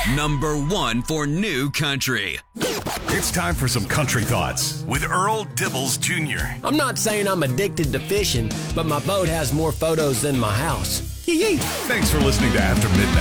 Number 1 for New Country. It's time for some country thoughts with Earl Dibbles Jr. I'm not saying I'm addicted to fishing, but my boat has more photos than my house. Yee-yee. Thanks for listening to After Midnight.